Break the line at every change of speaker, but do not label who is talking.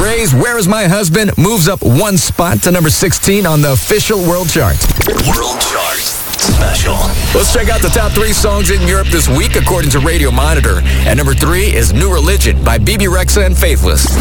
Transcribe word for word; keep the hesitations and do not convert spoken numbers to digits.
Gray's Where Is My Husband moves up one spot to number sixteen on the official world chart.
World Chart Special.
Let's check out the top three songs in Europe this week according to Radio Monitor. At number three is New Religion by B B Rexha and Faithless.